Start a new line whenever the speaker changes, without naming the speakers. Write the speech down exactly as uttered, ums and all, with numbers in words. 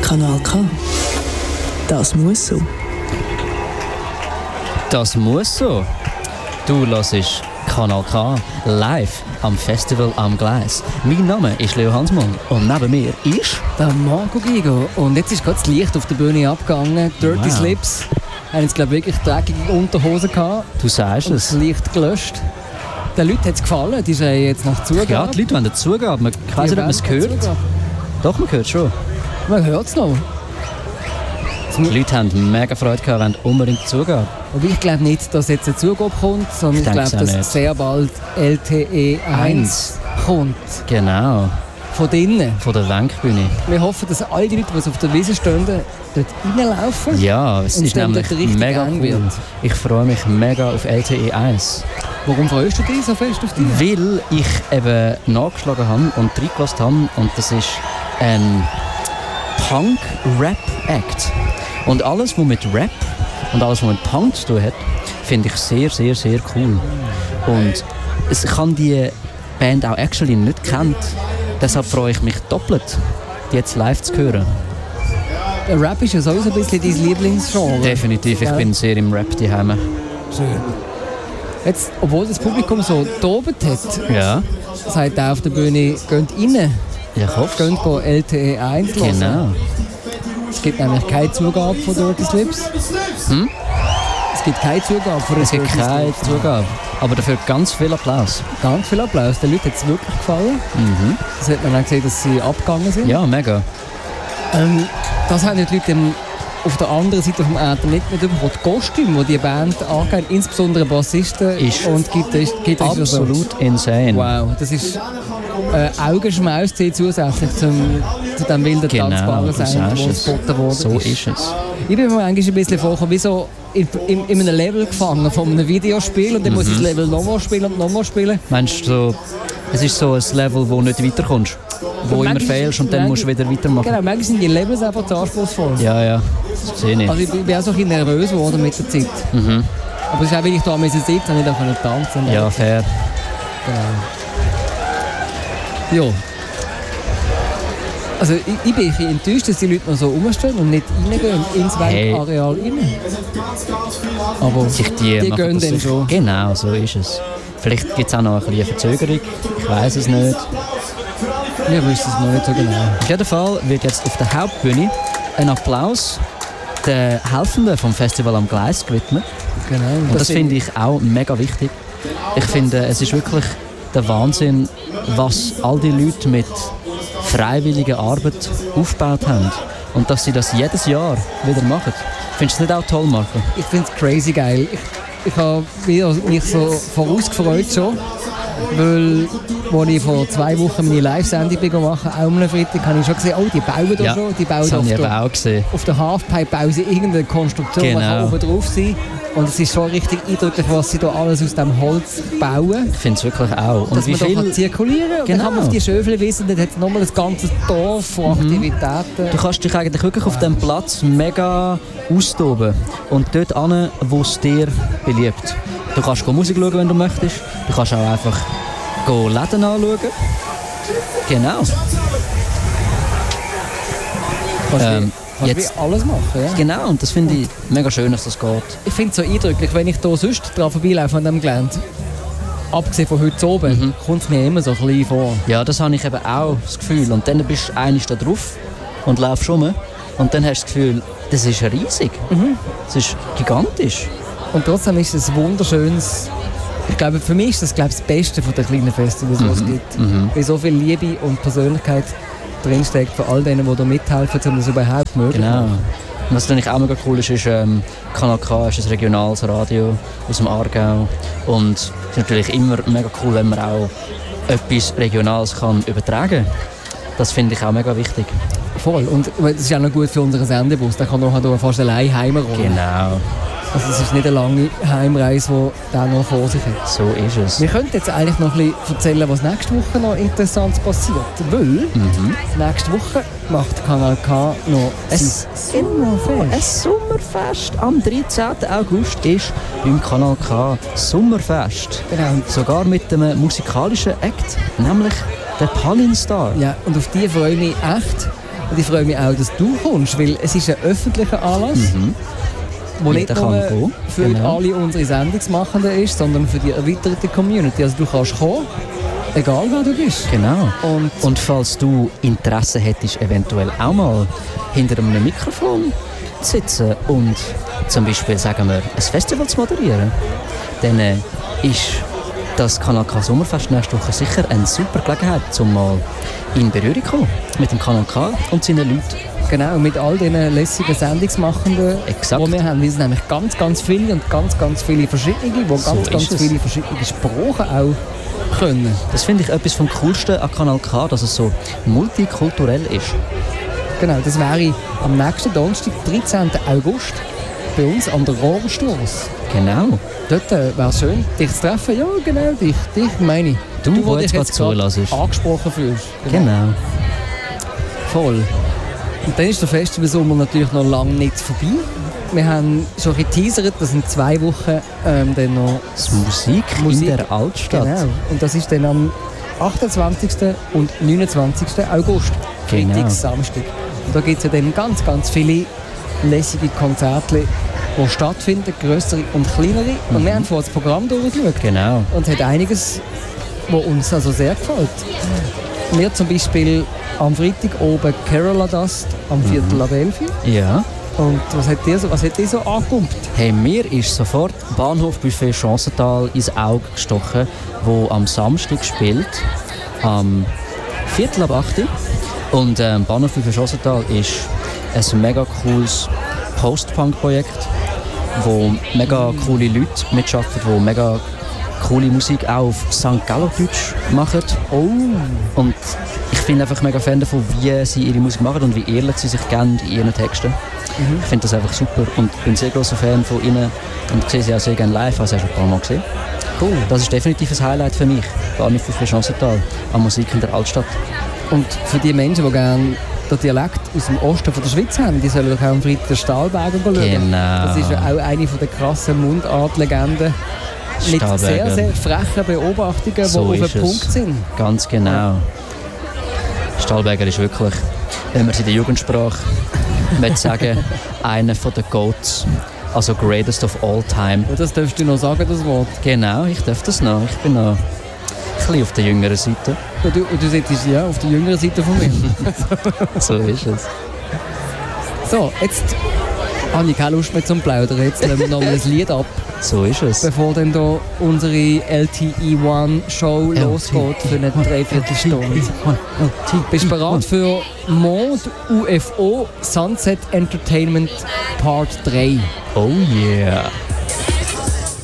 Kanal K. Das muss so.
Das muss so. Du hörst Kanal K live am Festival am Gleis. Mein Name ist Leo Hansmann und neben mir ist...
Der Marco Gigo. Und jetzt ist gerade das Licht auf der Bühne abgegangen. Dirty
Wow.
Slips. Haben jetzt, glaube ich, wirklich dreckige Unterhosen gehabt.
Du sagst
Und
es.
das Licht gelöscht. Den Leuten hat es gefallen. Die sagen jetzt nach Zugabe.
Ja, die Leute wollen Zugabe. Man, ich weiss nicht, ob man es hört. Doch, man hört es schon.
Man hört es noch.
Die Leute haben mega Freude gehabt, wollen unbedingt Zugabe.
Aber ich glaube nicht, dass jetzt eine Zugabe kommt, sondern
Ich
ich,
denke
glaube,
es auch
dass
nicht.
sehr bald L T E eins kommt.
Genau.
Von drinnen.
Von der Wenkbühne.
Wir hoffen, dass alle die Leute, die auf der Wiese stehen, dort reinlaufen.
Ja, es
Und
ist
dann
nämlich
dort richtig
mega
eng
cool.
wird.
Ich freue mich mega auf L T E eins.
Warum freust du dich so fest auf dich?
Weil ich eben nachgeschlagen habe und reingelassen habe und das ist ein Punk-Rap-Act. Und alles, was mit Rap und alles, was mit Punk zu tun hat, finde ich sehr, sehr, sehr cool. Und ich habe die Band auch actually nicht kennt. Deshalb freue ich mich doppelt, die jetzt live zu hören.
Der Rap ist ja sowieso ein bisschen dein Lieblingsgenre.
Definitiv, ich
Ja.
bin sehr im Rap daheim.
Schön. Jetzt, obwohl das Publikum so tobet hat,
Ja,
sagt er auf der Bühne, geht rein,
ich hoffe es.
geht L T E eins hören.
Genau.
Es gibt nämlich keine Zugabe von Dirty Slips.
Hm?
Es gibt keine Zugabe von
Es gibt
Dirty
keine
Slips.
Zugabe, aber dafür ganz viel Applaus.
Ganz viel Applaus. Den Leuten hat es wirklich gefallen.
Mhm.
Das hat man auch gesehen, dass sie abgegangen sind.
Ja, mega.
Ähm, das haben die Leute im- auf der anderen Seite vom Äther nicht mitbekommen. Die Kostüme, die die Band angeht, insbesondere Bassisten
Ist
und Gitarrist, Gitarrist so.
Absolut insane.
Wow, das ist äh, Augenschmaus zusätzlich zum, zu dem wilden
Genau,
tanzbaren
du
Sound,
sagst
der
es.
geboten worden
So ist es.
Ich bin mir eigentlich ein bisschen vorgekommen, wie so in, in, in einem Level gefangen von einem Videospiel und dann muss ich das Level nochmal spielen und nochmal spielen.
Meinst du, so, es ist so ein Level, wo du nicht weiterkommst? Wo immer
Manchmal-
fehlst und dann musst du wieder weitermachen?
Genau, manchmal sind die Levels einfach zu anspruchsvoll.
Ja, ja, das sehe ich.
Also ich bin bin auch so ein bisschen nervös geworden mit der Zeit.
Mhm.
Aber es ist auch, weil ich da mit siebzehn nicht auch tanzen konnte.
Ja, fair.
Genau. Ja. Also ich, ich bin ein bisschen enttäuscht, dass die Leute noch so rumstehen und nicht reingehen ins
Hey.
Wenkareal rein. Aber
Sich die
die
machen
gehen
das
dann
sicher.
schon.
Genau, so ist es. Vielleicht gibt es auch noch ein bisschen Verzögerung. Ich weiss es nicht.
Wir wissen es noch nicht so genau.
Auf jeden Fall wird jetzt auf der Hauptbühne ein Applaus den Helfenden vom Festival am Gleis gewidmet.
Genau.
Und das finde ich auch mega wichtig. Ich finde, es ist wirklich der Wahnsinn, was all die Leute mit freiwilliger Arbeit aufgebaut haben. Und dass sie das jedes Jahr wieder machen. Findest du das nicht auch toll, Marco?
Ich finde es crazy geil. Ich, ich habe mich so vorausgefreut schon, weil als ich vor zwei Wochen meine Live-Sendung gemacht habe, auch am Freitag, habe ich schon gesehen, oh, die bauen da
Ja,
schon. Die bauen
das
da
habe
auf
ich eben
der,
auch gesehen.
auf der Halfpipe bauen sie irgendeine Konstruktion, die
Genau.
kann oben drauf sein. Und es ist schon richtig eindrücklich, was sie da alles aus dem Holz bauen.
Ich finde es wirklich auch. Und
Dass
wie
man da kann
viel...
zirkulieren kann. Und dann
Genau.
kann man auf die Schöfel wissen, dann hat es nochmal ein ganzes Dorf von Aktivitäten.
Du kannst dich eigentlich wirklich auf diesem Platz mega austoben. Und dort hin, wo es dir beliebt. Du kannst go Musik schauen, wenn du möchtest. Du kannst auch einfach go Läden anschauen. Genau.
Kannst
Ähm,
Kannst
jetzt-
wie alles machen, ja?
Genau, und das finde ich mega schön, dass das geht.
Ich finde es so eindrücklich, wenn ich hier sonst dran vorbeilaufe an diesem Gelände. Abgesehen von heute oben,
Mhm.
kommt es mir immer so klein vor.
Ja, das habe ich eben auch das Gefühl. Und dann bist du einmal da drauf und laufst rum. Und dann hast du das Gefühl, das ist riesig. Das ist gigantisch.
Und trotzdem ist es ein wunderschönes... Ich glaube, für mich ist das, glaube ich, das Beste von den kleinen Festivals, was es gibt. Weil so viel Liebe und Persönlichkeit drinsteckt von all denen, die da mithelfen, um das überhaupt möglich zu
Genau.
machen.
Und was natürlich auch mega cool ist, ist ähm, Kanal K ist ein regionales Radio aus dem Aargau. Und es ist natürlich immer mega cool, wenn man auch etwas Regionales kann übertragen kann. Das finde ich auch mega wichtig.
Voll. Und das ist auch noch gut für unseren Sendebus. Der kann noch fast allein heimrollen.
Genau,
Also es ist nicht eine lange Heimreise, die der noch vor sich hat.
so ist es.
Wir könnten jetzt eigentlich noch ein bisschen erzählen, was nächste Woche noch Interessantes passiert. Weil
Mhm.
nächste Woche macht Kanal K noch
Es-
sein Sommerfest.
Ein Sommerfest am dreizehnten August ist beim Kanal K Sommerfest.
Genau.
Sogar mit einem musikalischen Act, nämlich der Palin Star.
Ja, und auf die freue ich mich echt. Und ich freue mich auch, dass du kommst, weil es ist ein öffentlicher Anlass,
Mhm.
wo
Jeder
nicht
kann
nur
kommen,
für
genau.
alle unsere Sendungsmachenden ist, sondern für die erweiterte Community. Also du kannst kommen, egal wer du bist.
Genau.
Und,
Und falls du Interesse hättest, eventuell auch mal hinter einem Mikrofon zu sitzen und zum Beispiel, sagen wir, ein Festival zu moderieren, dann äh, ist das Kanal K Sommerfest nächste Woche sicher eine super Gelegenheit, um mal in Berührung zu kommen mit dem Kanal K und seinen Leuten.
genau, mit all diesen lässigen Sendungsmachenden,
Exakt.
die wir haben. Wir sind nämlich ganz, ganz viele und ganz, ganz viele verschiedene, die ganz,
So
ganz
ist es.
viele verschiedene Sprachen auch können.
Das finde ich etwas vom Coolsten an Kanal K, dass es so multikulturell ist.
Genau, das wäre am nächsten Donnerstag, dreizehnten August, bei uns an der Rohrstrasse.
Genau.
Dort äh, wäre es schön, dich zu treffen. Ja, genau, dich, dich meine ich.
Du,
wo
wo
dich
jetzt gerade
gerade
zulässt.
angesprochen fühlst.
Genau.
Voll. Und dann ist der Festivalsommer natürlich noch lange nicht vorbei. Wir haben schon ein bisschen geteasert, dass in zwei Wochen ähm, dann noch...
Das Musik,
Musik.
in der Altstadt.
Genau. Und das ist dann am achtundzwanzigsten und neunundzwanzigsten August.
Genau.
Freitag, Samstag. Und da gibt es ja dann ganz, ganz viele lässige Konzerte, die stattfinden, grössere und kleinere. Und wir haben vorhin das Programm durchgeschaut.
Genau.
Und hat einiges, was uns also sehr gefällt. Wir zum Beispiel am Freitag oben Kerala Dust am Viertel ab elf.
Ja.
Und was hat dir so, was hat dir so angepumpt?
Hey, mir ist sofort Bahnhof Buffet Chancental ins Auge gestochen, wo am Samstag spielt, am Viertel ab acht. Und ähm, Bahnhof Buffet Chancental ist ein mega cooles Post-Punk-Projekt, wo mega coole Leute mitarbeiten, die mega coole Musik auch auf Sankt Gallo-Deutsch machen.
Oh!
Und ich bin einfach mega Fan davon, wie sie ihre Musik machen und wie ehrlich sie sich geben in ihren Texten.
Mhm.
Ich finde das einfach super und bin ein sehr grosser Fan von ihnen und sehe sie auch sehr gerne live, habe sie auch schon ein paar Mal gesehen.
Cool.
Das ist definitiv ein Highlight für mich, Bahnhof für Chancental, an Musik in der Altstadt.
Und für die Menschen, die gerne den Dialekt aus dem Osten von der Schweiz haben, die sollen doch auch am Freitag den Stahlberger schauen.
Genau.
Das ist ja auch eine der krassen Mundartlegenden. Mit sehr,
Stahlberger.
sehr frechen Beobachtungen,
So
die auf
ist
den
es.
Punkt sind.
Ganz genau. Stahlberger ist wirklich, wenn man es in der Jugendsprache möchte sagen, einer der Goats, also greatest of all time.
Und das darfst du noch sagen, das Wort.
Genau, ich darf das noch. Ich bin noch ein bisschen auf der jüngeren Seite.
Und du, und du sitzt ja auf der jüngeren Seite von mir.
So ist es.
So, jetzt habe ich keine Lust mehr zum Plaudern. Jetzt nehmen wir noch mal ein Lied ab,
So ist es.
bevor dann da unsere L T E eins Show
L T E
losgeht für eine Dreiviertelstunde. Bist du bereit für Mond U F O Sunset Entertainment Part drei?
Oh yeah.